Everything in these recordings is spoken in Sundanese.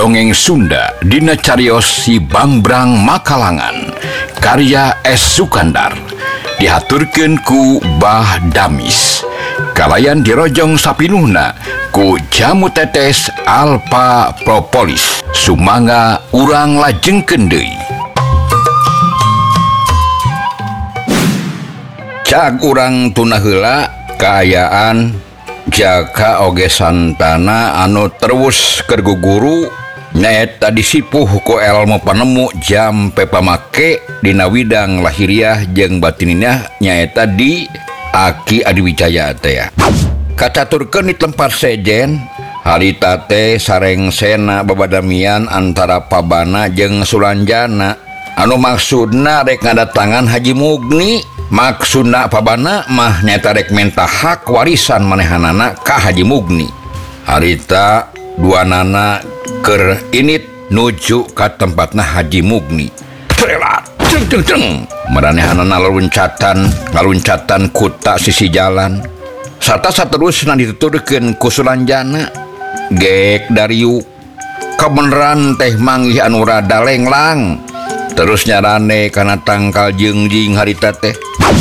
dongeng Sunda dina cariyos Si Bangbrang Makalangan karya S. Sukandar dihaturkeun ku Bah Damis kalayan dirojong sapinuhna ku Jamu Tetes Alpha Propolis sumangga urang lajengkeun deui. Cak urang tuna heula kaayaan jaka oge santana anu terus keur guguru nyaeta disipuh ku elmu panemu jampe pamake dina widang lahiriah jeung batinina nyaeta di Aki Adiwijaya teh ya. Kacaturkeun di tempat sejen harita teh sareng sena babadamian antara Pabana jeung Sulanjana anu maksudna rek ngadatangan Haji Mugni. Maksudna Pabana mah nyata rek menta hak warisan manehanana ka Haji Mugni. Harita dua nana keur init nuju ka tempatna Haji Mugni. Trelat ceng maranehanana ngaluncatan kuta sisi jalan. Sarta saterusna dituturkeun ku Sulanjana. Gek Dariu kabeneran teh manggih anu rada lenglang. Terus nyarane kana tangkal jengjing harita teh.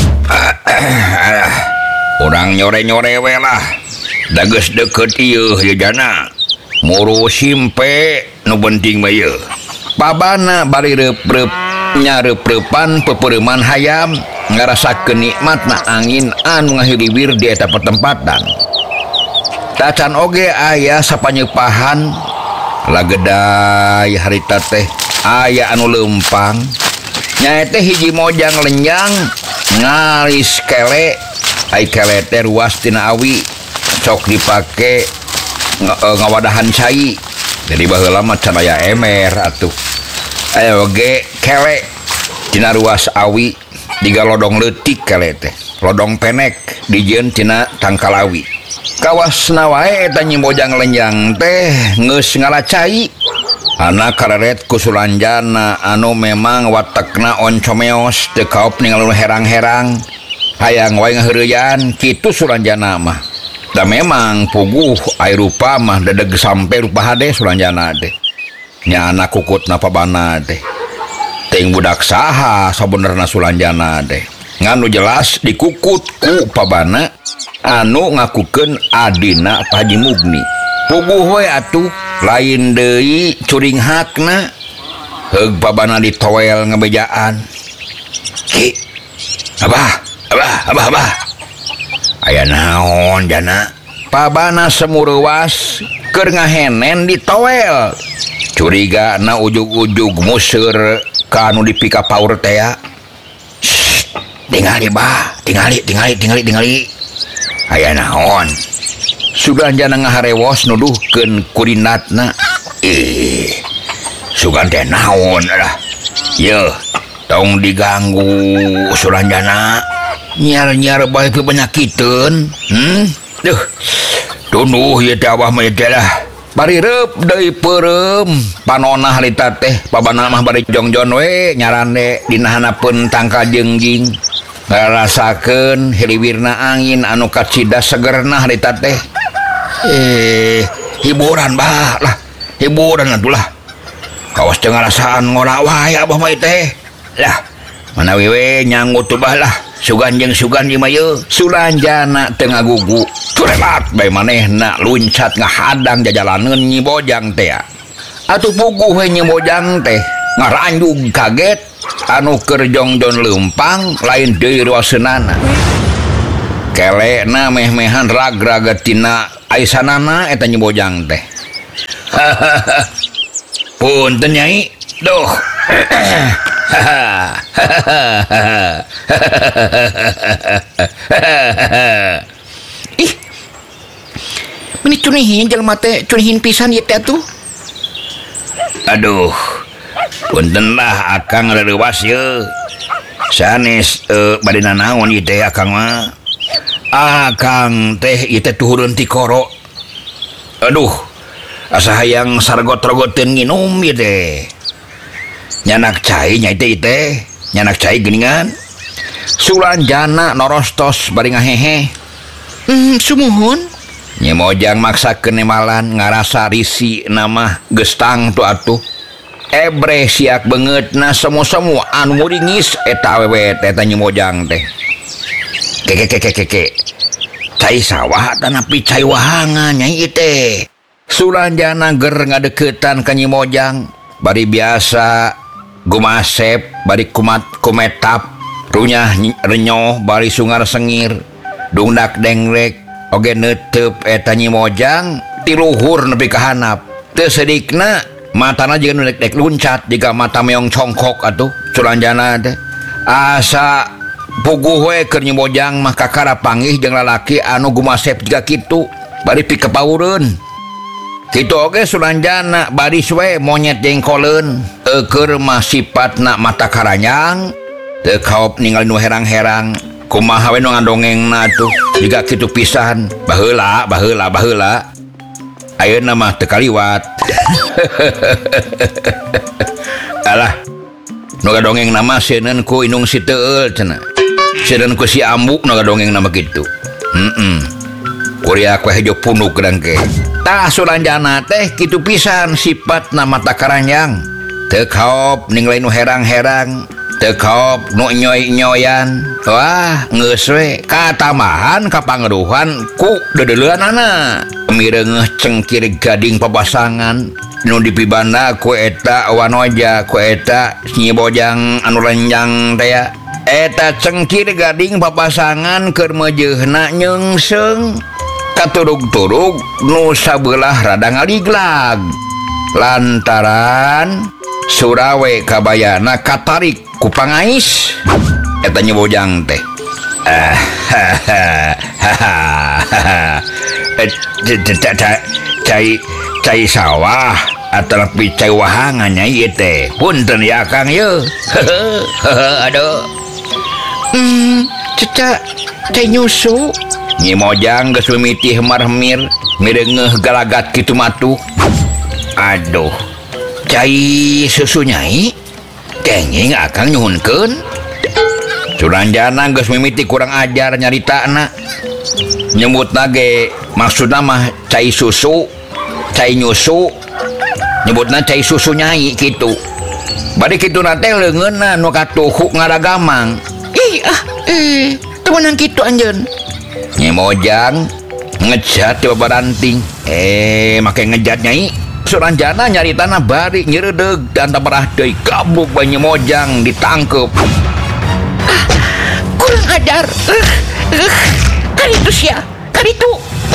Urang nyore-nyore we lah. Da geus deukeut ieu ya jana. Muru simpe nu penting mah ieu. Pabana bari reup-reup nyareup-reupan pepeureman hayam ngarasakeun nikmatna angin anu ngahiriwir di eta pertempatan. Tacan oge aya sapanyepahan lageday harita teh aya anu leumpang nyaeta hiji mojang lenjang ngalis kele ai kele teh ruas tina awi sok dipake ngawadahan cai jadi baheula mah can aya emer atuh aya oge kele tina ruas awi diga lodong leutik kele teh lodong penek dijieun tina tangkal awi kawasna wae eta nyimojang lenjang teh geus ngalacai. Anak kareret ku Sulanjana anu memang watekna oncomeos teu kaop ningalun herang-herang hayang wae ngaheureuyan kitu Sulanjana mah. Da memang puguh ai rupa mah dadeg sampe rupa hade Sulanjana teh. Nya anak kukutna Pabana teh. Teuing budak saha sabenerna Sulanjana teh. Nganu jelas dikukut ku Pabana anu ngakukeun adina Haji Mugni. Puguh we atuh lain deui curing hakna heug Pabana ditowel ngebejaan. Ki abah aya naon jana? Pabana semureuwas keur ngahenen ditowel curigana ujug-ujug museur ka anu dipika paur teh ya. Tingali bah tingali aya naon? Sulanjana ngaharewos nuduhkeun kurinatna. Sugan teh naon lah. Yeuh, tong diganggu Sulanjana. Nyar-nyar bae penyakiteun. Duh. Tunduh ieu teh abah mah teh lah. Bari reup deui peureum panona harita teh Pabana mah bari jongjon we nyarane dina hanapeun tangkal jengjing. Ngarasakeun hiliwirna angin anu kacida segerna harita teh. Hiburan bah lah hiburan atulah kawas teu ngarasaan ngora wae abah mah teh lah manawi we nyangut teu bah lah sugan jeung sugan ieu mah yeuh. Sulanjana teu ngagugu turelat bae manehna luncat ngahadang jajalaneun Nyi Bojang teh atuh puguh we Nyi Bojang teh ngaranjug kaget anu keur jongjon leumpang lain deui ruaseunana kelena meh-mehan rag-raga tina aisanana eta Nyi Bojang teh. Punten Nyai. Duh. Ih. Meni cunihin jelema teh, cunihin pisan ieu teh atuh. Aduh. Punten lah akang reuwas yeuh. Sanes bade nanaon ieu teh akang mah. Akang teh ieu teh tuhureun ti koro. Aduh, asa hayang sargot-rogoteun nginum ieu teh. Nyanak cai nya teh, nyanak cai geuningan. Sulanjana norostos bari ngahehe. Sumuhun. Nyemojang maksa kenemalan ngarasa risi nama gestang tu atuh ebre siak banget na semua anu muringis eta awewe eta Nyemojang teh keke cai sawah tanapi cai wahangan nyai teh Sulanjana ger ngadeketan ka Nyemojang bari biasa gumasep bari kumetap runyah renyoh bari sungar sengir dungdak dengrek oge neuteup eta Nyemojang ti luhur nepi ka handap teu sedikna matana jeung nu dek luncat jiga mata meong congkok atuh Sulanjana teh asa puguh we keur Nyemojang mah kakara panggih jeung lalaki anu gumasep jiga kitu bari pi kepaureun kitu oge Sulanjana baris we monyet jengkoleun keur mah sifatna mata karanyang teu kaop ningali nu herang-herang kumaha we nu ngadongengna tuh jiga kitu pisan baheula ayeuna mah teu kaliwat alah nu ngadongengna mah seuneun ku Inung si Teueul cenah seuneun ku si Ambu nu ngadongengna mah kitu kuliah ku hejo punuk gedangke tah Sulanjana teh kitu pisan sifatna mata karanyang teu kaop ningali nu herang-herang teu kaop nu nyoy-nyoyan wah geus we katamahan kapangaruhan ku dedeuleunana mireungeuh cengkir gading pabasangan nu dipibanda ku eta wanoja ku eta Nyemojang anu renjang teh eta cengkir gading pabasangan keur meujeuhna nyeungseung katurug-turug nu sabelah rada ngaliglag lantaran Surawe kabayana katarik ku pangais eta Nyemojang teh cai sawah atapi cai wahangan nyai teh punten ya Kang ye aduh cai nyusu Nyemojang geus mimiti hemar-hemir mireungeuh galagat kitu matuh aduh cai susu nyai kenging akang nyuhunkeun Sulanjana geus mimiti kurang ajar nyaritana nyebutna ge maksudna mah cai susu cai nyusu nyebutna cai susu nyai kitu bari kituna teh leungeunna nu katuhu ngaragamang teu meunang kitu anjeun Nyemojang ngejat di babaranting make ngejat nyai Sulanjana nyaritana bari nyeredeg dan tabarah deui gabluk bae Nyemojang ditangkep kurang ajar karitu sia karitu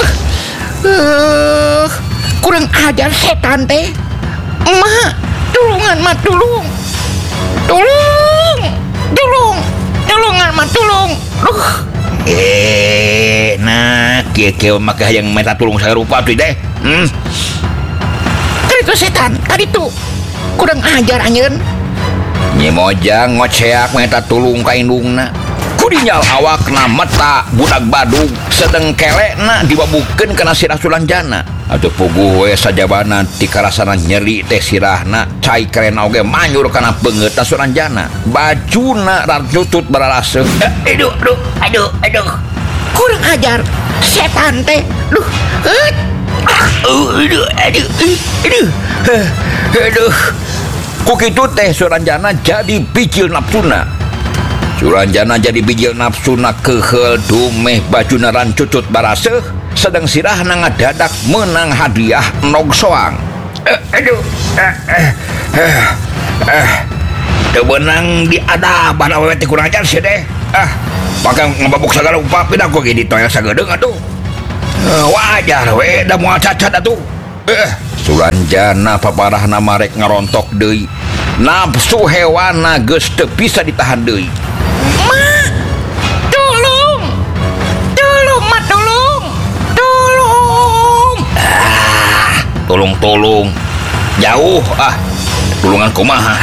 kurang ajar setan teh mah tulungan mah tulungan mah tulung nah kieu make hayang minta tulung sarupa tuh deh karitu setan karitu kurang ajar anjeun Nyemojang ngoceak minta tulung ka indungna kudinyal awakna mata budak badug sedeng kelekna dibabukeun kana sirah Sulanjana atuh puguh we sajabana ti karasana nyeri teh sirahna cai karena oge manyur kana beungeutna Sulanjana bajuna rarjutut baralaseuh aduh kurang ajar setan teh aduh ku kitu teh Sulanjana jadi bijil nafsuna Sulanjana jadi bijil nafsuna keheul dumeh bajuna rancutut baraseuh sedang sirahna ngadadak menang hadiah nog soang teu beunang diadaban awewe teh kurang ajar sia deh maka ngababuk sagala upah pindah ku ge ditoel sagedeung atuh wajar we da moal cacat atuh Sulanjana paparahna marek ngarontok deui nafsu hewanna geus teu bisa ditahan deui tolong jauh tulungan kumaha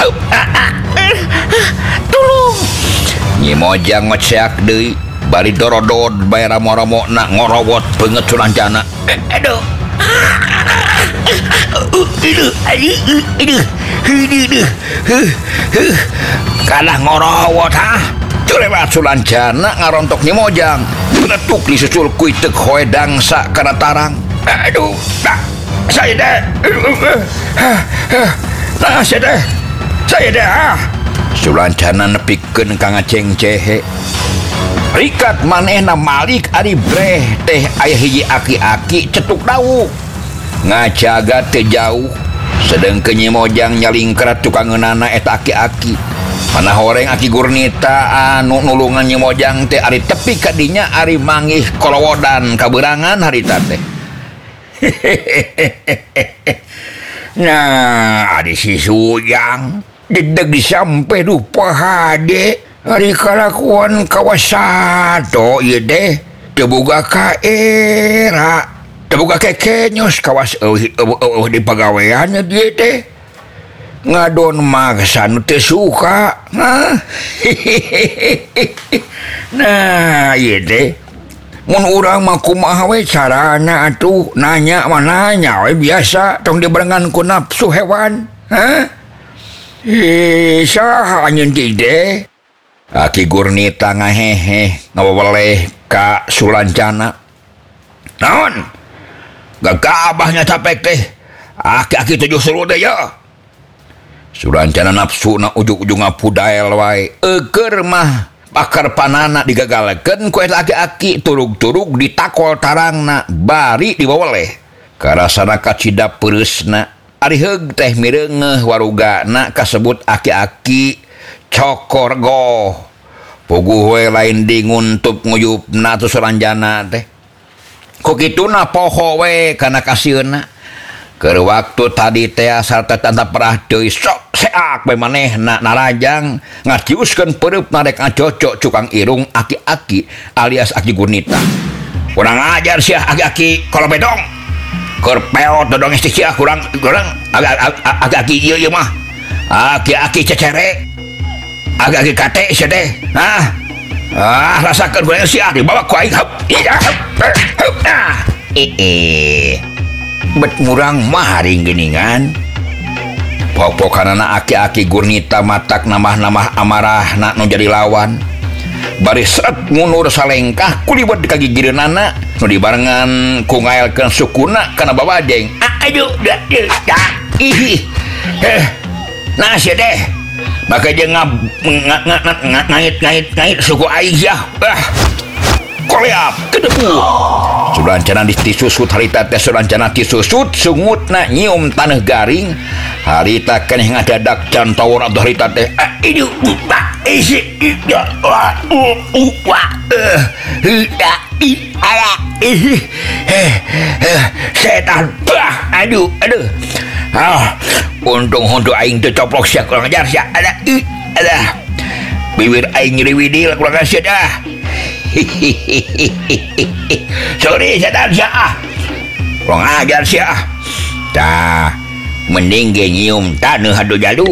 tulung Nyemojang ngoceak deui bari dorodod bae ramo-ramona ngorowot beungeut Sulanjana aduh kalah ngorowot culewat Sulanjana ngarontok Nyemojang celetuk disusul ku teu hoe dangsa kana tarang. Aduh, saya deh. Nah, saya deh. Sulancana nepikeun ka ngaceng cehe. Rikat manehna Malik ari breh teh aya hiji aki-aki cetuk dawu. Ngajaga teu jauh. Sedengkeun Nyi Mojang nyalingkrat tukangeunana eta aki-aki. Mana horeng Aki Gurnita anu nulungan Nyi Mojang teh ari tepi ka dinya ari manggih kolowodan kaberangan harita teh. Nah, adi si Sujang dedeg disampe dupa hade ari kalakuan kawasato ieu deh teu boga kaera teu boga kekenyos kawas di pagawean dieu teh ngadon maksa nu teu suka. Nah ieu teh mun urang mah kumaha we carana atuh nanya mah nanya we biasa tong dibarengan ku nafsu hewan. Saha anjeun teh? Aki Gurnita ngahehe ngaweleh ka Sulancana. Naon? Gagabahnya capek teh. Aki-aki tujuh suruh deh ya. Sulancana nafsuna ujug-ujug ngapudael wae. Eukeur mah bakar panana digagalekeun ku eta aki-aki turug-turug ditakol tarangna bari dibaweleh. Karasana kacida peureusna. Ari heug teh mireungeuh warugana kasebut aki-aki Cokorgo. Puguh we lain dinguntup nguyupna tu Sulanjana teh. Ku kituna poho we kana kasieuna. Keur waktu tadi teh asal tetanda perah deui sok seak bae manehna narajang ngaciuskeun peureupna rek ngacocok cukang irung aki-aki alias Aki Gurnita. Kurang ajar sia aki-aki kolobedong. Keur peot dodong sia kurang aki-aki ieu mah. Aki-aki cecere. Aki-aki kate sia teh. Rasakeun gue sia dibawa ku aing. Bet ngurang mah haring geuningan. Pok-pokanana aki-aki Gurnita matak namah-namah amarahna nu jadi lawan. Bari seret ngunur salengkah kulibet ka gigireunana nu dibarengan ku ngaelkeun sukuna kana babajeng. Aduh, nah sia deh. Maka jeung ngait suku Aisyah. Koleap kedepu. Sulancana disusut harita teh Sulancana disusut sungutna nyium taneuh garing. Harita keneh ngadadak cantawur atuh harita teh. Idu setan. Aduh. Untung honto aing teu coplok sia kurang ajar sia. Ada. Bibir aing nyeriwidil kurang ajar dah. Sorry setan sia. Kurang ajar sia. Tah, mending ge nyium taneuh hadu jalu.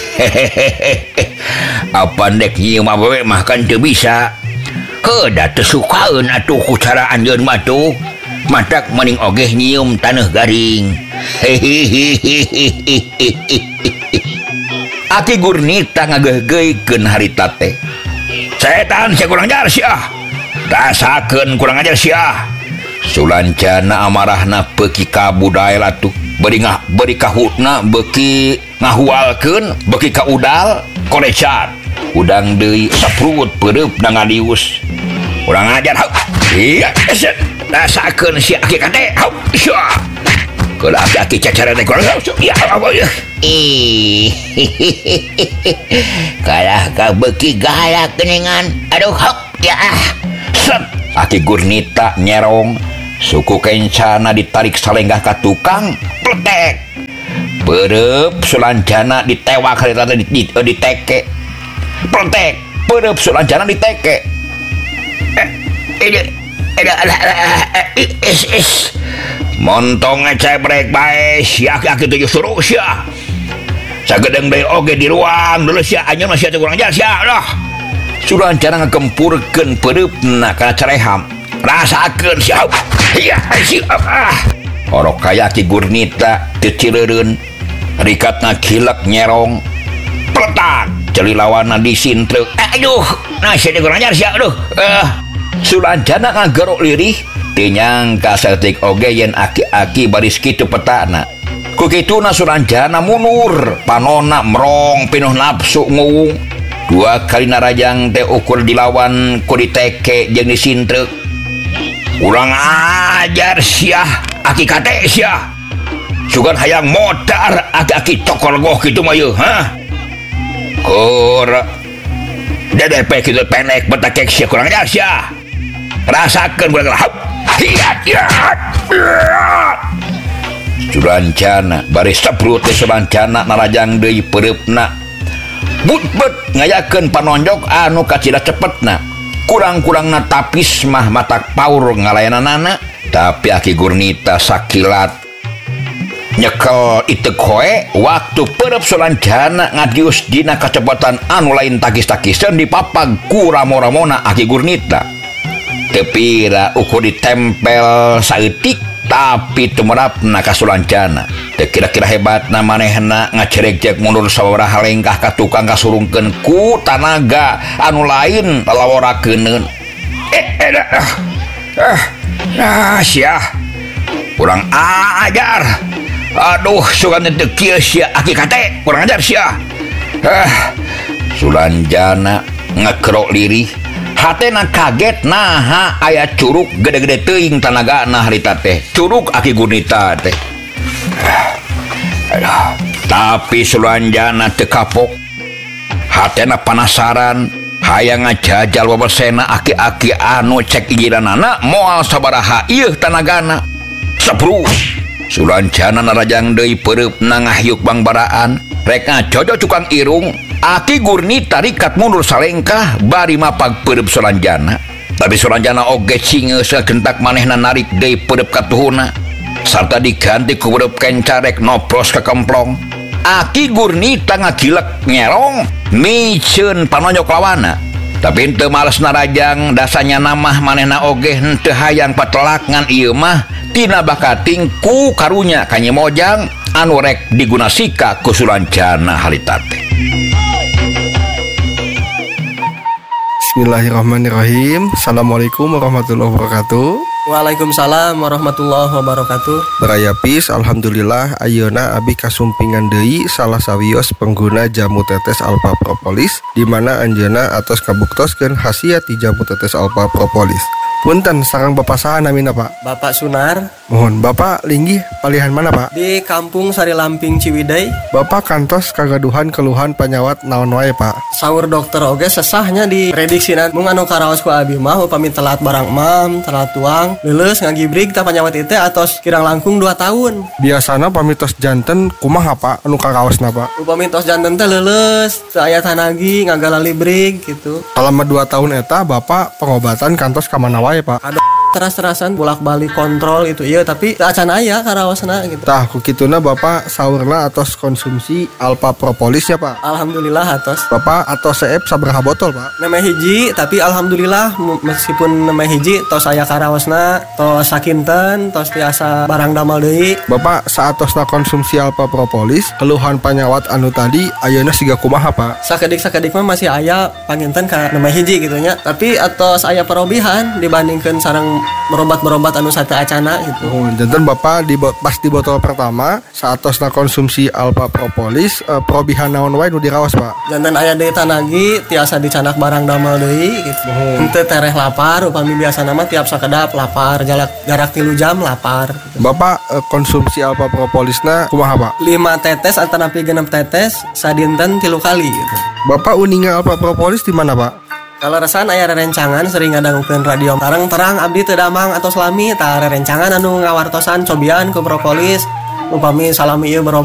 Apa dek nyium awewe mah kan teu bisa. Heuda teu sukaeun atuh ku cara anjeun mah tuh. Matak mending ogeh nyium taneuh garing. Aki Gurnita ngageuh-geuikeun harita teh. Setan sia kurang ajar sia. Rasakeun kurang ajar sia. Sulancana amarahna beuki ka budael atuh. Beri kahutna beuki ngahualkeun, beuki ka udal korecan. Udang deui saprut peureub da ngadius. Kurang ajar hau. Iya, rasakeun sia aki kate. Hau. Sia. Kalau aki-aki cacaran kurang ya apa ya? Kalah ka beuki galak geuningan. Aduh hop ya. Set. Aki Gurnita nyerong. Suku kencana ditarik salenggah ka tukang. Pletek. Peureub Sulancana ditewak harita diteke. Pletek. Peureub Sulancana diteke. Montong ngecebrek bae sia aki tujuh suruh sia. Sagedeng deui oge di ruang dulu sia anjeun mah sia teh kurang ajar sia lah. Sulancana ngagempurkeun peureupna kana careham. Rasakeun sia. Iya sia. Orok kaya Aki Gurnita teu cireureun. Rikatna kilek nyerong. Pletak celi lawanna disintreuk. Aduh, nah sia teh kurang ajar sia aduh. Sulanjana ngagerok lirih dinyangka setik oge yen aki-aki baris kitu petana. Ku kituna Sulanjana mundur panona merong pinuh nafsu nguwung. 2 kali narajang teh ukur dilawan ku diteke jeung disintrek. Urang ajar siah aki kate siah. Sugan hayang modar aki-aki tokol goh kitu mah yeuh ha. Kur DDP kitu pendek betakek sia kurang ajar sia. Rasakeun budak lahap. Hiat. Sulanjana baris sabrut teh Sulanjana narajang deui pereupna. But ngayakeun panonjok anu kacida cepetna. Kurang-kurangna tapis mah matak paur ngalayananana, tapi Aki Gurnita sakilat nyekel itek hoe waktu perep Sulanjana ngadius dina kacepatan anu lain takis-takisan dipapag ku ramo-ramona Aki Gurnita. Tepira ukur ditempel saeutik tapi tumerapna ka Sulanjana. Teu kira-kira hebatna manehna ngacerek-cerek mundur sababaraha lengkah ka tukang kasurungkeun ku tanaga anu lain lalaworakeun. Sia kurang ajar. Aduh sugan teu kieu sia aki kate kurang ajar sia. Sulanjana ngekerok lirih. Hatena kaget naha aya curug gede-gede teuing tanagana harita teh. Curug Aki Gurnita teh. Tapi Sulanjana teu kapok. Hatena panasaran hayang ngajajal babasena aki-aki anu cek ijiranana moal sabaraha ieu tanagana. Sabrut Sulanjana narajang deui pereupna ngahyuk bangbaraan rek ngacojo cukang irung. Aki Gurnita rikat mundur salengkah bari mapag pereup Sulanjana. Tapi Sulanjana oge cingeus sakentak manehna narik deui pereup ka tuhuna sarta diganti ku pereup kencarek nopros ka kemplong. Aki Gurnita ngagilek ngerong miceun panonjok lawana. Tapi henteu males narajang dasanya namah manehna oge henteu hayang patelak ngan ieu mah tina bakating ku karunya ka Nyemojang anu rek digunasika ku Sulanjana harita teh. Bismillahirrahmanirrahim. Assalamualaikum warahmatullahi wabarakatuh. Waalaikumsalam warahmatullahi wabarakatuh. Berayapis, alhamdulillah ayeuna abi kasumpingan deui salah sawios pengguna jamu tetes Alpha Propolis di mana anjeunna atos kabuktoskeun khasiat ti jamu tetes Alpha Propolis. Punten sareng Bapak saha namina Pak? Bapak Sunar. Mohon Bapak linggih palihan mana Pak? Di Kampung Sari Lamping Ciwidey. Bapak kantos kagaduhan keluhan panyawat naon wae Pak? Saur dokter oge sesahnya di prediksinan mung anu karaos ku abi mah upami telat barang mam, telat tuang, leuleus ngagibrig ta panyawat ieu teh atos kirang langkung 2 tahun. Biasana pamitos janten kumaha Pak anu karaosna Pak? Upami tos janten teh leuleus, teu aya tanagi ngagala librig gitu. Selama 2 tahun eta Bapak pengobatan kantos ka mana wae Pak? Ada teras-terasan bolak-balik kontrol itu iya tapi acan aya karaosna gitu. Tah ku kituna Bapak saurna atos konsumsi Alpha Propolis ya Pak. Alhamdulillah atos. Bapak atos seep sabaraha botol Pak? Nemeh hiji tapi alhamdulillah meskipun nemeh hiji tos aya karaosna tos sakinten tos tiasa barang damel deui. Bapak saatosna konsumsi Alpha Propolis keluhan panyawat anu tadi ayeuna siga kumaha Pak? Sakedik mah masih aya panginten ka nemeh hiji gitu nya tapi atos aya perobihan dibandingkeun sareng berobat anu sate acana gitu. Janten Bapak pas di botol pertama saatosna konsumsi Alpha Propolis perobihan naon wae nu diraos Pak? Janten aya deui tanagi tiasa dicanak barang damel deui gitu. Henteu tereh lapar upami biasana mah tiap sakedap lapar jarak 3 jam lapar gitu. Bapak konsumsi Alpha Propolisna kumaha Pak? 5 tetes atanapi 6 tetes sadinten 3 kali gitu. Bapak uninga Alpha Propolis di mana Pak? Kalau resan aya rerencangan sering ngadangukeun radio terang abdi teu damang atau salami tah rerencangan anu ngawartosan cobian ku propolis upami salami ieu